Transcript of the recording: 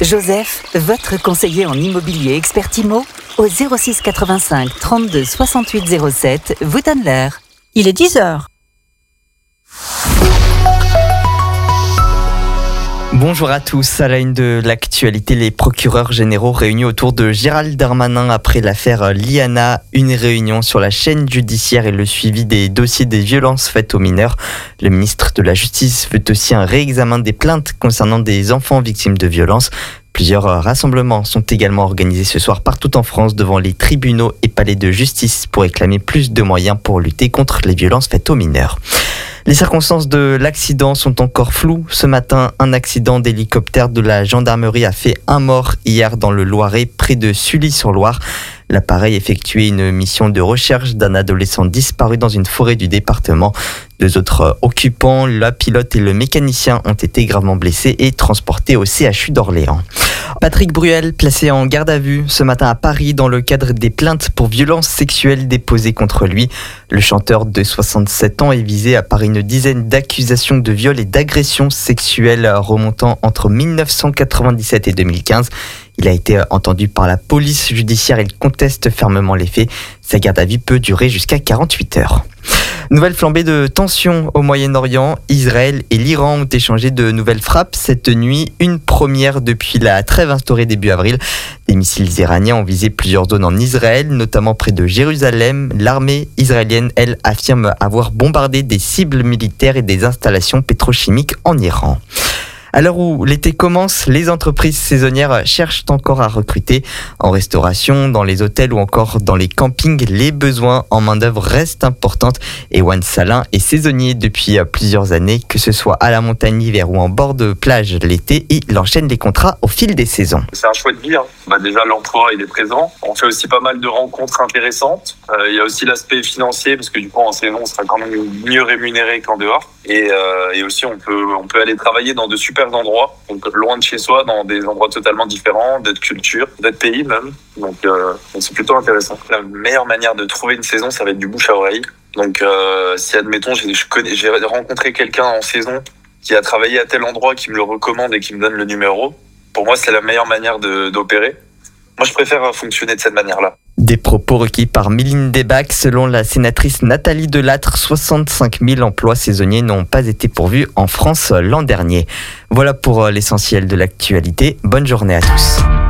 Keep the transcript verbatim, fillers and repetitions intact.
Joseph, votre conseiller en immobilier expert IMO, au zéro six quatre-vingt-cinq trente-deux soixante-huit zéro sept, vous donne l'heure. Il est dix heures. Bonjour à tous. À la une de l'actualité, les procureurs généraux réunis autour de Gérald Darmanin après l'affaire Liana. Une réunion sur la chaîne judiciaire et le suivi des dossiers des violences faites aux mineurs. Le ministre de la Justice veut aussi un réexamen des plaintes concernant des enfants victimes de violences. Plusieurs rassemblements sont également organisés ce soir partout en France devant les tribunaux et palais de justice pour réclamer plus de moyens pour lutter contre les violences faites aux mineurs. Les circonstances de l'accident sont encore floues. Ce matin, un accident d'hélicoptère de la gendarmerie a fait un mort hier dans le Loiret, près de Sully-sur-Loire. L'appareil effectuait une mission de recherche d'un adolescent disparu dans une forêt du département. Deux autres occupants, la pilote et le mécanicien, ont été gravement blessés et transportés au C H U d'Orléans. Patrick Bruel, placé en garde à vue ce matin à Paris dans le cadre des plaintes pour violences sexuelles déposées contre lui. Le chanteur de soixante-sept ans est visé par une dizaine d'accusations de viol et d'agressions sexuelles remontant entre dix-neuf cent quatre-vingt-dix-sept et deux mille quinze. Il a été entendu par la police judiciaire. Il conteste fermement les faits. Sa garde à vue peut durer jusqu'à quarante-huit heures. Nouvelle flambée de tensions au Moyen-Orient. Israël et l'Iran ont échangé de nouvelles frappes cette nuit, une première depuis la trêve instaurée début avril. Des missiles iraniens ont visé plusieurs zones en Israël, notamment près de Jérusalem. L'armée israélienne, elle, affirme avoir bombardé des cibles militaires et des installations pétrochimiques en Iran. À l'heure où l'été commence, les entreprises saisonnières cherchent encore à recruter. En restauration, dans les hôtels ou encore dans les campings, les besoins en main-d'œuvre restent importants. Ewan Salin est saisonnier depuis plusieurs années, que ce soit à la montagne l'hiver ou en bord de plage l'été. Il enchaîne les contrats au fil des saisons. C'est un choix de vie. Hein. Bah déjà, l'emploi, il est présent. On fait aussi pas mal de rencontres intéressantes. Euh, il y a aussi l'aspect financier, parce que du coup, en saison, on sera quand même mieux rémunéré qu'en dehors. Et, euh, et aussi, on peut, on peut aller travailler dans de super endroits, donc loin de chez soi, dans des endroits totalement différents, d'autres cultures, d'autres pays même. Donc, euh, donc c'est plutôt intéressant. La meilleure manière de trouver une saison, ça va être du bouche à oreille. Donc euh, si admettons j'ai, je connais, j'ai rencontré quelqu'un en saison qui a travaillé à tel endroit, qui me le recommande et qui me donne le numéro, pour moi c'est la meilleure manière de, d'opérer. Moi je préfère fonctionner de cette manière-là. Des propos recueillis par Méline Debac. Selon la sénatrice Nathalie Delattre, soixante-cinq mille emplois saisonniers n'ont pas été pourvus en France l'an dernier. Voilà pour l'essentiel de l'actualité. Bonne journée à tous.